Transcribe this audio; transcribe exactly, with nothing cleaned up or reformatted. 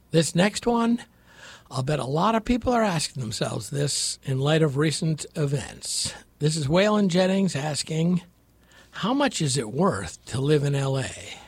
This next one, I'll bet a lot of people are asking themselves this in light of recent events. This is Waylon Jennings asking, how much is it worth to live in L A?